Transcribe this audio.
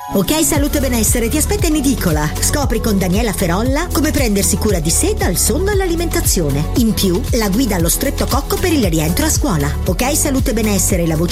Ok Salute e Benessere ti aspetta in edicola. Scopri con Daniela Ferolla come prendersi cura di sé dal sonno all'alimentazione. In più, la guida allo streptococco per il rientro a scuola. Ok Salute e Benessere, la voce